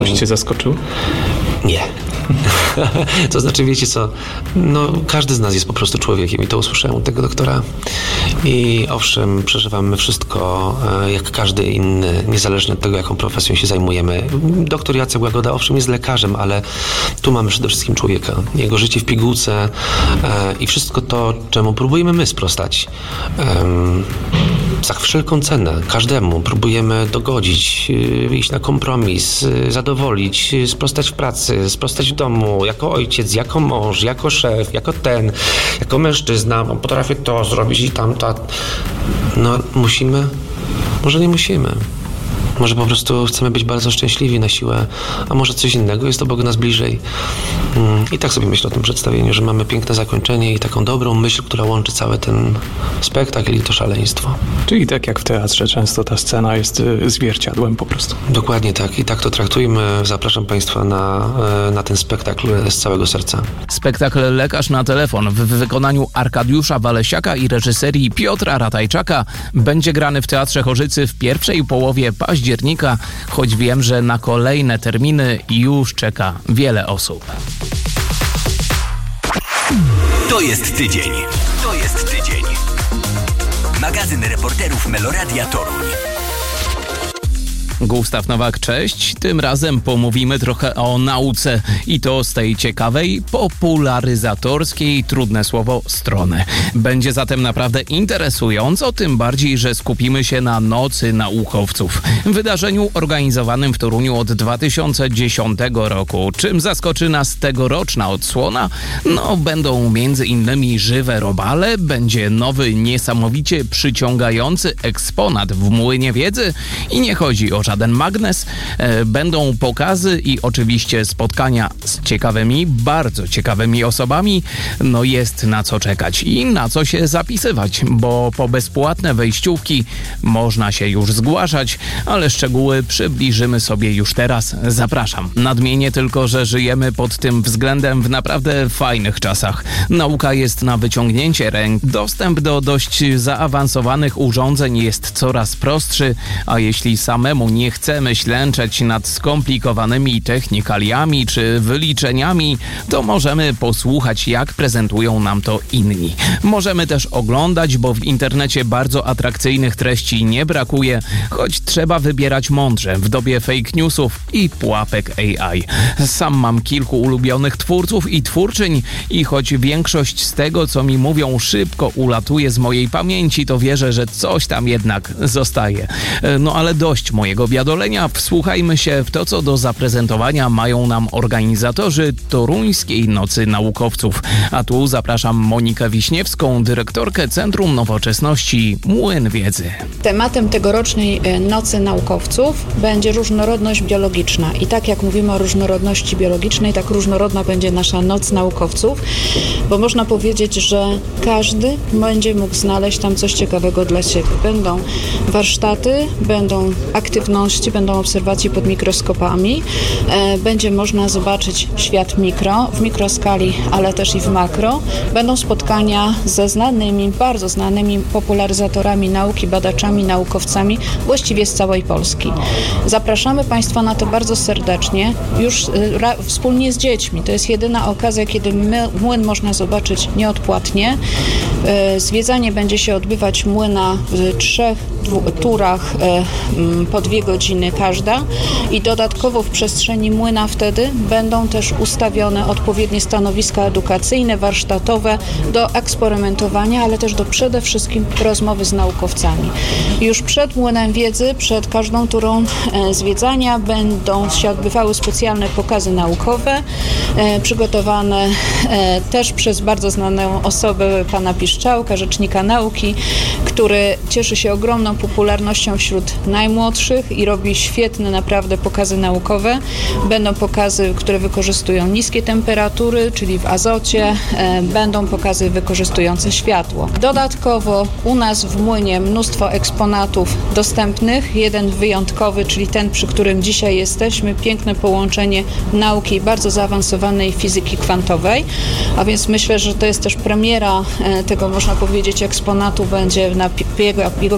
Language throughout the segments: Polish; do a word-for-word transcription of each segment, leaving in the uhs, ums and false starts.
Cię zaskoczył? Nie. To znaczy, wiecie co, no każdy z nas jest po prostu człowiekiem i to usłyszałem od tego doktora. I owszem, przeżywamy wszystko jak każdy inny, niezależnie od tego, jaką profesją się zajmujemy. Doktor Jacek Łagoda owszem jest lekarzem, ale tu mamy przede wszystkim człowieka. Jego życie w pigułce i wszystko to, czemu próbujemy my sprostać. Za wszelką cenę, każdemu próbujemy dogodzić, iść na kompromis, zadowolić, sprostać w pracy, sprostać w domu, jako ojciec, jako mąż, jako szef, jako ten, jako mężczyzna, potrafię to zrobić i tamto. No musimy, może nie musimy. Może po prostu chcemy być bardzo szczęśliwi na siłę, a może coś innego jest obok nas bliżej. I tak sobie myślę o tym przedstawieniu, że mamy piękne zakończenie i taką dobrą myśl, która łączy cały ten spektakl i to szaleństwo. Czyli tak jak w teatrze, często ta scena jest zwierciadłem po prostu. Dokładnie tak i tak to traktujmy. Zapraszam Państwa na, na ten spektakl z całego serca. Spektakl Lekarz na telefon w wykonaniu Arkadiusza Walesiaka i reżyserii Piotra Ratajczaka będzie grany w Teatrze Chorzycy w pierwszej połowie października, choć wiem, że na kolejne terminy już czeka wiele osób. To jest tydzień. To jest tydzień. Magazyn reporterów Meloradia Toruń. Gustaw Nowak, cześć. Tym razem pomówimy trochę o nauce i to z tej ciekawej, popularyzatorskiej, trudne słowo, strony. Będzie zatem naprawdę interesująco, tym bardziej, że skupimy się na Nocy Naukowców. Wydarzeniu organizowanym w Toruniu od dwa tysiące dziesiątego roku. Czym zaskoczy nas tegoroczna odsłona? No, będą między innymi żywe robale, będzie nowy, niesamowicie przyciągający eksponat w Młynie Wiedzy i nie chodzi o żaden magnes. E, będą pokazy i oczywiście spotkania z ciekawymi, bardzo ciekawymi osobami. No jest na co czekać i na co się zapisywać, bo po bezpłatne wejściówki można się już zgłaszać, ale szczegóły przybliżymy sobie już teraz. Zapraszam. Nadmienię tylko, że żyjemy pod tym względem w naprawdę fajnych czasach. Nauka jest na wyciągnięcie ręk. Dostęp do dość zaawansowanych urządzeń jest coraz prostszy, a jeśli samemu nie nie chcemy ślęczeć nad skomplikowanymi technikaliami czy wyliczeniami, to możemy posłuchać, jak prezentują nam to inni. Możemy też oglądać, bo w internecie bardzo atrakcyjnych treści nie brakuje, choć trzeba wybierać mądrze w dobie fake newsów i pułapek A I. Sam mam kilku ulubionych twórców i twórczyń i choć większość z tego, co mi mówią, szybko ulatuje z mojej pamięci, to wierzę, że coś tam jednak zostaje. No ale dość mojego biadolenia, wsłuchajmy się w to, co do zaprezentowania mają nam organizatorzy Toruńskiej Nocy Naukowców. A tu zapraszam Monikę Wiśniewską, dyrektorkę Centrum Nowoczesności Młyn Wiedzy. Tematem tegorocznej Nocy Naukowców będzie różnorodność biologiczna. I tak jak mówimy o różnorodności biologicznej, tak różnorodna będzie nasza Noc Naukowców, bo można powiedzieć, że każdy będzie mógł znaleźć tam coś ciekawego dla siebie. Będą warsztaty, będą aktywności, będą obserwacje pod mikroskopami, e, będzie można zobaczyć świat mikro, w mikroskali, ale też i w makro. Będą spotkania ze znanymi, bardzo znanymi popularyzatorami nauki, badaczami, naukowcami, właściwie z całej Polski. Zapraszamy Państwa na to bardzo serdecznie, już e, ra, wspólnie z dziećmi. To jest jedyna okazja, kiedy my, młyn można zobaczyć nieodpłatnie. E, zwiedzanie będzie się odbywać młyna w trzech dwu, turach e, po dwie godziny każda i dodatkowo w przestrzeni młyna wtedy będą też ustawione odpowiednie stanowiska edukacyjne, warsztatowe do eksperymentowania, ale też do przede wszystkim rozmowy z naukowcami. Już przed Młynem Wiedzy, przed każdą turą e, zwiedzania będą się odbywały specjalne pokazy naukowe, e, przygotowane e, też przez bardzo znaną osobę, pana Piszczałka, rzecznika nauki, który cieszy się ogromną popularnością wśród najmłodszych i robi świetne naprawdę pokazy naukowe. Będą pokazy, które wykorzystują niskie temperatury, czyli w azocie, e, będą pokazy wykorzystujące światło. Dodatkowo u nas w Młynie mnóstwo eksponatów dostępnych, jeden wyjątkowy, czyli ten, przy którym dzisiaj jesteśmy, piękne połączenie nauki bardzo zaawansowanej fizyki kwantowej, a więc myślę, że to jest też premiera e, tego, można powiedzieć, eksponatu, będzie na jego, jego pierwsza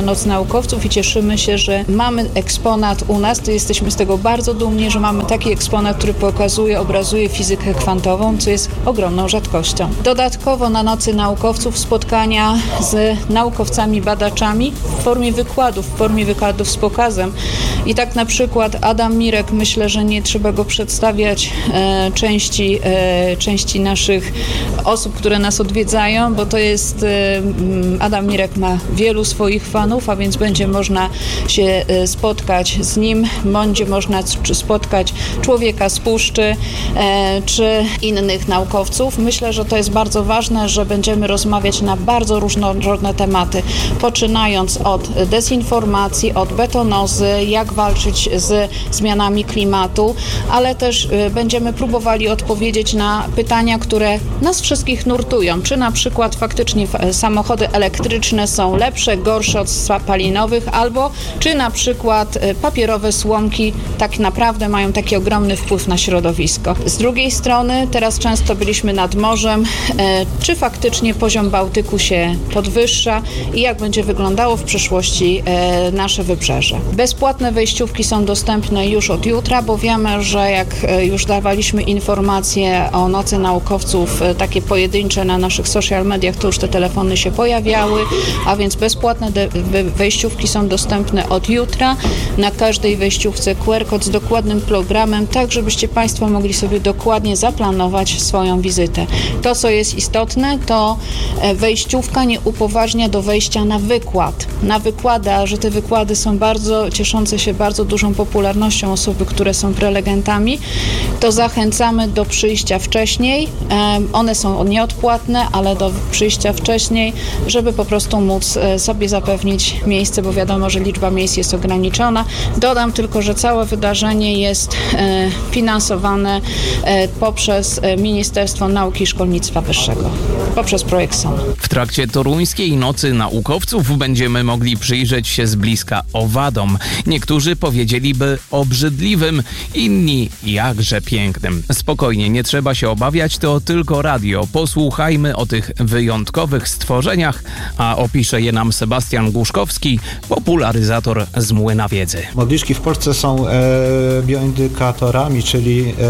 Noc Naukowców i cieszymy się, że mamy eksponat u nas. To jesteśmy z tego bardzo dumni, że mamy taki eksponat, który pokazuje, obrazuje fizykę kwantową, co jest ogromną rzadkością. Dodatkowo na Nocy Naukowców spotkania z naukowcami, badaczami w formie wykładów, w formie wykładów z pokazem. I tak na przykład Adam Mirek, myślę, że nie trzeba go przedstawiać e, części, e, części naszych osób, które nas odwiedzają, bo to jest, e, Adam Mirek ma wielu swoich fanów, a więc będzie można się e, spotkać z nim, będzie można spotkać człowieka z puszczy e, czy innych naukowców. Myślę, że to jest bardzo ważne, że będziemy rozmawiać na bardzo różnorodne tematy, poczynając od dezinformacji, od betonozy, jak walczyć z zmianami klimatu, ale też będziemy próbowali odpowiedzieć na pytania, które nas wszystkich nurtują. Czy na przykład faktycznie samochody elektryczne są lepsze, gorsze od spalinowych, albo czy na przykład papierowe słomki tak naprawdę mają taki ogromny wpływ na środowisko. Z drugiej strony, teraz często byliśmy nad morzem, czy faktycznie poziom Bałtyku się podwyższa i jak będzie wyglądało w przyszłości nasze wybrzeże. Bezpłatne wejściówki są dostępne już od jutra, bo wiemy, że jak już dawaliśmy informacje o Nocy Naukowców, takie pojedyncze na naszych social mediach, to już te telefony się pojawiały, a więc bezpłatne wejściówki są dostępne od jutra. Na każdej wejściówce Q R kod z dokładnym programem, tak żebyście Państwo mogli sobie dokładnie zaplanować swoją wizytę. To, co jest istotne, to wejściówka nie upoważnia do wejścia na wykład. Na wykłady, a że te wykłady są bardzo cieszące się bardzo dużą popularnością osoby, które są prelegentami, to zachęcamy do przyjścia wcześniej. One są nieodpłatne, ale do przyjścia wcześniej, żeby po prostu móc sobie zapewnić miejsce, bo wiadomo, że liczba miejsc jest ograniczona. Dodam tylko, że całe wydarzenie jest finansowane poprzez Ministerstwo Nauki i Szkolnictwa Wyższego, poprzez projekt S O N. W trakcie toruńskiej Nocy Naukowców będziemy mogli przyjrzeć się z bliska owadom. Niektórzy powiedzieliby obrzydliwym, inni jakże pięknym. Spokojnie, nie trzeba się obawiać, to tylko radio. Posłuchajmy o tych wyjątkowych stworzeniach, a opisze je nam Sebastian Głuszkowski, popularyzator z Młyna Wiedzy. Modliszki w Polsce są e, bioindykatorami, czyli e,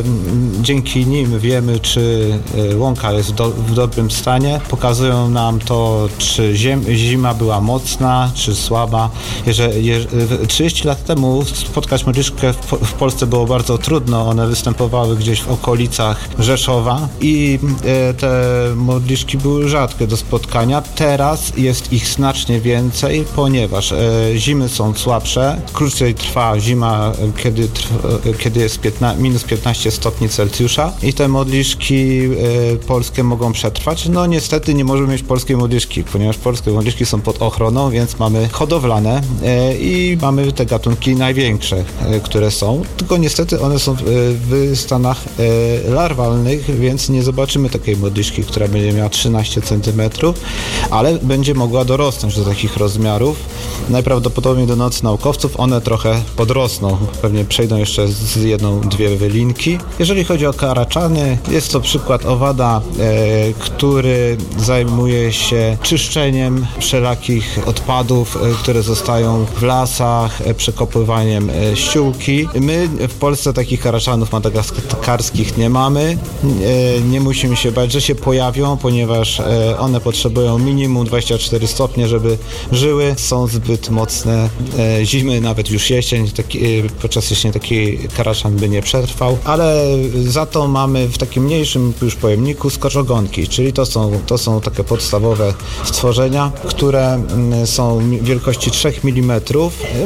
dzięki nim wiemy, czy łąka jest do, w dobrym stanie. Pokazują nam to, czy ziem, zima była mocna, czy słaba. Jeżeli, je, trzydzieści lat temu spotkać modliszkę w, w Polsce było bardzo trudno. One występowały gdzieś w okolicach Rzeszowa i e, te modliszki były rzadkie do spotkania. Teraz jest ich znacznie więcej, ponieważ e, zimy są słabsze, krócej trwa zima, kiedy, trwa, kiedy jest piętnaście, minus piętnaście stopni Celsjusza i te modliszki e, polskie mogą przetrwać. No niestety nie możemy mieć polskiej modliszki, ponieważ polskie modliszki są pod ochroną, więc mamy hodowlane e, i mamy te gatunki największe, e, które są, tylko niestety one są w, w stanach e, larwalnych, więc nie zobaczymy takiej modliszki, która będzie miała trzynaście centymetrów, ale będzie mogła dorosnąć do takich rozmiarów. Najprawdopodobniej do Nocy Naukowców one trochę podrosną, pewnie przejdą jeszcze z jedną, dwie wylinki. Jeżeli chodzi o karaczany, jest to przykład owada, e, który zajmuje się czyszczeniem wszelakich odpadów, e, które zostają w lasach, e, przekopywaniem e, ściółki. My w Polsce takich karaczanów madagaskarskich nie mamy. E, nie musimy się bać, że się pojawią, ponieważ e, one potrzebują minimum dwadzieścia cztery stopnie, żeby żyły. Są zbyt mocne e, zimy, nawet już jesień. Taki, e, podczas jesieni taki karaczan by nie przetrwał, ale za to mamy w takim mniejszym już pojemniku skoczogonki, czyli to są, to są takie podstawowe stworzenia, które są wielkości trzy milimetry.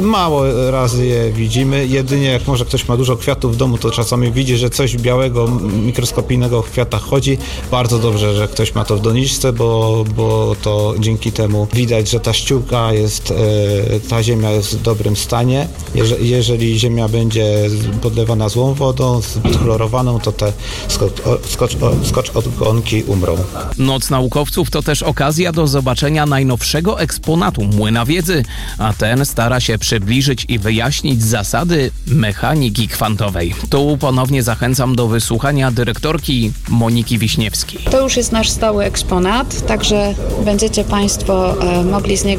Mało razy je widzimy, jedynie jak może ktoś ma dużo kwiatów w domu, to czasami widzi, że coś białego, mikroskopijnego w kwiatach chodzi. Bardzo dobrze, że ktoś ma to w doniczce, bo, bo to dzięki temu widać, że ta ściółka jest, ta ziemia jest w dobrym stanie. Jeżeli, jeżeli ziemia będzie podlewana złą wodą, zbyt chlorowaną, to te skocz, skocz odgonki umrą. Noc Naukowców to też okazja do zobaczenia najnowszego eksponatu Młyna Wiedzy, a ten stara się przybliżyć i wyjaśnić zasady mechaniki kwantowej. Tu ponownie zachęcam do wysłuchania dyrektorki Moniki Wiśniewskiej. To już jest nasz stały eksponat, także będziecie Państwo e, mogli z niego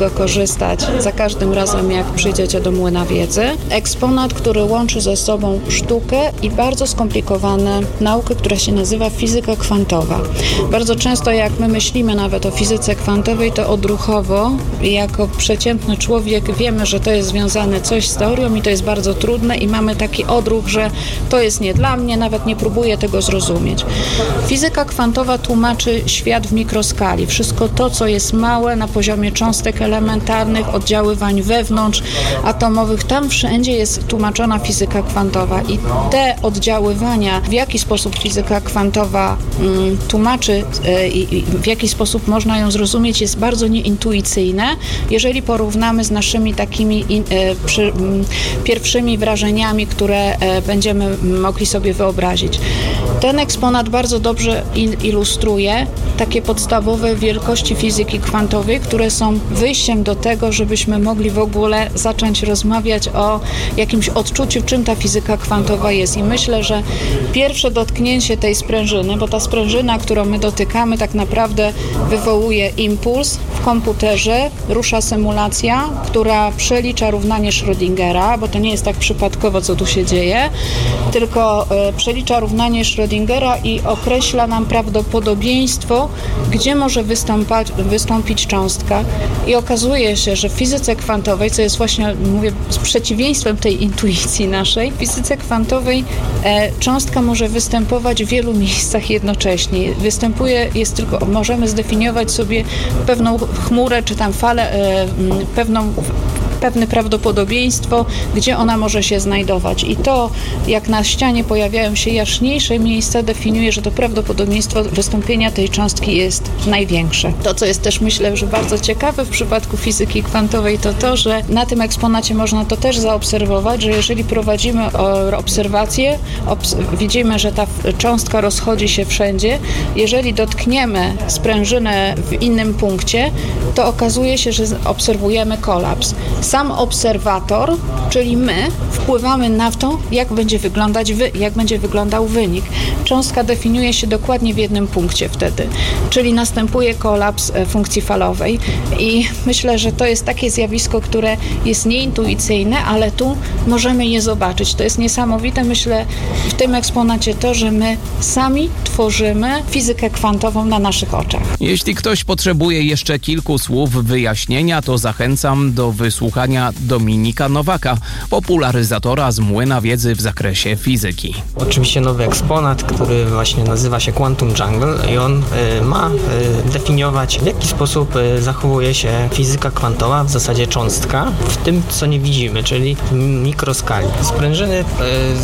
niego korzystać za każdym razem, jak przyjdziecie do Młyna Wiedzy. Eksponat, który łączy ze sobą sztukę i bardzo skomplikowane naukę, która się nazywa fizyka kwantowa. Bardzo często jak my myślimy nawet o fizyce kwantowej, to odruchowo jako przeciętny człowiek wiemy, że to jest związane coś z teorią i to jest bardzo trudne i mamy taki odruch, że to jest nie dla mnie, nawet nie próbuję tego zrozumieć. Fizyka kwantowa tłumaczy świat w mikroskali. Wszystko to, co jest małe na poziomie cząstek elementarnych, oddziaływań wewnątrz atomowych, tam wszędzie jest tłumaczona fizyka kwantowa i te oddziaływania, w jaki sposób fizyka kwantowa mm, tłumaczy y, i w jaki sposób można ją zrozumieć, jest bardzo nieintuicyjne, jeżeli porównamy z naszymi takimi in, y, przy, y, pierwszymi wrażeniami, które y, będziemy mogli sobie wyobrazić. Ten eksponat bardzo dobrze il, ilustruje takie podstawowe wielkości fizyki kwantowej, które są wyjściem do tego, żebyśmy mogli w ogóle zacząć rozmawiać o jakimś odczuciu, czym ta fizyka kwantowa jest. I myślę, że pierwsze dotknięcie tej sprężyny, bo ta sprężyna, którą my dotykamy, tak naprawdę wywołuje impuls w komputerze, rusza symulacja, która przelicza równanie Schrödingera, bo to nie jest tak przypadkowo, co tu się dzieje, tylko y, przelicza równanie Schrödingera i określa nam prawdopodobieństwo, gdzie może wystąpać, wystąpić cząstka. I okazuje się, że w fizyce kwantowej, co jest właśnie, mówię, z przeciwieństwem tej intuicji naszej, w fizyce kwantowej e, cząstka może występować w wielu miejscach jednocześnie. Występuje, jest tylko, możemy zdefiniować sobie pewną chmurę, czy tam falę, e, pewną pewne prawdopodobieństwo, gdzie ona może się znajdować. I to, jak na ścianie pojawiają się jaśniejsze miejsca, definiuje, że to prawdopodobieństwo wystąpienia tej cząstki jest największe. To, co jest też, myślę, że bardzo ciekawe w przypadku fizyki kwantowej, to to, że na tym eksponacie można to też zaobserwować, że jeżeli prowadzimy obserwację, obs- widzimy, że ta cząstka rozchodzi się wszędzie. Jeżeli dotkniemy sprężynę w innym punkcie, to okazuje się, że obserwujemy kolaps. Sam obserwator, czyli my, wpływamy na to, jak będzie wyglądać wy, jak będzie wyglądał wynik. Cząstka definiuje się dokładnie w jednym punkcie wtedy, czyli następuje kolaps funkcji falowej i myślę, że to jest takie zjawisko, które jest nieintuicyjne, ale tu możemy je zobaczyć. To jest niesamowite, myślę, w tym eksponacie to, że my sami tworzymy fizykę kwantową na naszych oczach. Jeśli ktoś potrzebuje jeszcze kilku słów wyjaśnienia, to zachęcam do wysłuchania Dominika Nowaka, popularyzatora z Młyna Wiedzy w zakresie fizyki. Oczywiście nowy eksponat, który właśnie nazywa się Quantum Jungle i on y, ma y, definiować, w jaki sposób y, zachowuje się fizyka kwantowa, w zasadzie cząstka, w tym, co nie widzimy, czyli w mikroskali. Sprężyny y,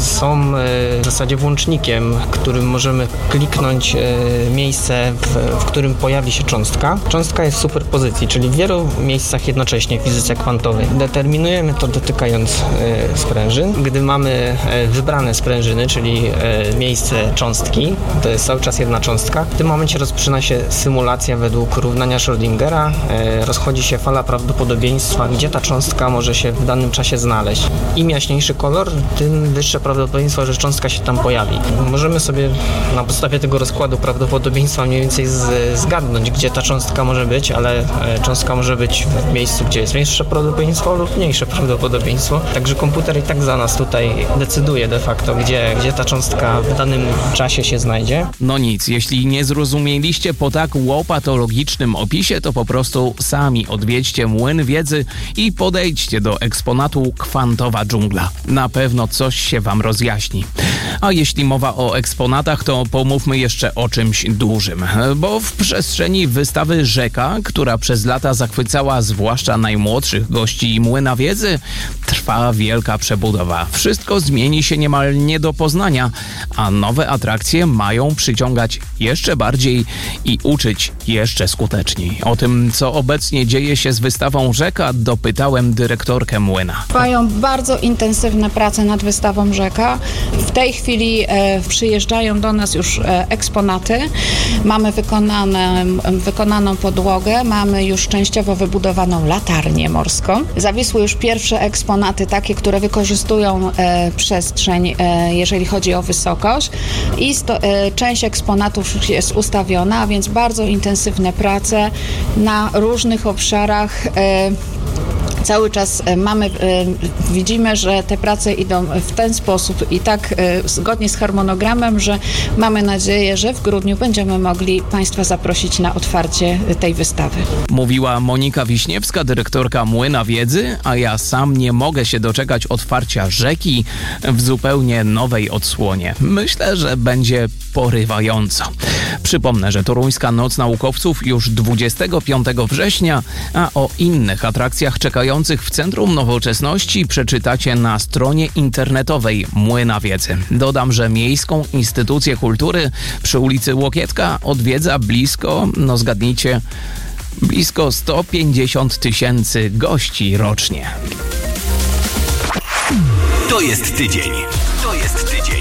są y, w zasadzie włącznikiem, którym możemy kliknąć y, miejsce, w, w którym pojawi się cząstka. Cząstka jest w superpozycji, czyli w wielu miejscach jednocześnie w fizyce kwantowej. Determinujemy to dotykając e, sprężyn. Gdy mamy e, wybrane sprężyny, czyli e, miejsce cząstki, to jest cały czas jedna cząstka, w tym momencie rozpoczyna się symulacja według równania Schrödingera. E, rozchodzi się fala prawdopodobieństwa, gdzie ta cząstka może się w danym czasie znaleźć. Im jaśniejszy kolor, tym wyższe prawdopodobieństwo, że cząstka się tam pojawi. Możemy sobie na podstawie tego rozkładu prawdopodobieństwa mniej więcej z, zgadnąć, gdzie ta cząstka może być, ale e, cząstka może być w miejscu, gdzie jest większe prawdopodobieństwo lub mniejsze prawdopodobieństwo. Także komputer i tak za nas tutaj decyduje de facto, gdzie, gdzie ta cząstka w danym czasie się znajdzie. No nic, jeśli nie zrozumieliście po tak łopatologicznym opisie, to po prostu sami odwiedźcie Młyn Wiedzy i podejdźcie do eksponatu Kwantowa dżungla. Na pewno coś się wam rozjaśni. A jeśli mowa o eksponatach, to pomówmy jeszcze o czymś dużym, bo w przestrzeni wystawy Rzeka, która przez lata zachwycała zwłaszcza najmłodszych gości Młyna Wiedzy, trwa wielka przebudowa. Wszystko zmieni się niemal nie do poznania, a nowe atrakcje mają przyciągać jeszcze bardziej i uczyć jeszcze skuteczniej. O tym, co obecnie dzieje się z wystawą Rzeka, dopytałem dyrektorkę Młyna. Trwają bardzo intensywne prace nad wystawą Rzeka. W W tej chwili e, przyjeżdżają do nas już e, eksponaty. Mamy wykonane, wykonaną podłogę, mamy już częściowo wybudowaną latarnię morską. Zawisły już pierwsze eksponaty, takie, które wykorzystują e, przestrzeń, e, jeżeli chodzi o wysokość. I sto, e, część eksponatów już jest ustawiona, a więc bardzo intensywne prace na różnych obszarach. E, Cały czas mamy, widzimy, że te prace idą w ten sposób i tak zgodnie z harmonogramem, że mamy nadzieję, że w grudniu będziemy mogli Państwa zaprosić na otwarcie tej wystawy. Mówiła Monika Wiśniewska, dyrektorka Młyna Wiedzy, a ja sam nie mogę się doczekać otwarcia Rzeki w zupełnie nowej odsłonie. Myślę, że będzie porywająco. Przypomnę, że Toruńska Noc Naukowców już dwudziestego piątego września, a o innych atrakcjach czekających w Centrum Nowoczesności przeczytacie na stronie internetowej Młyna Wiedzy. Dodam, że Miejską Instytucję Kultury przy ulicy Łokietka odwiedza blisko, no zgadnijcie, blisko sto pięćdziesiąt tysięcy gości rocznie. To jest tydzień. To jest tydzień.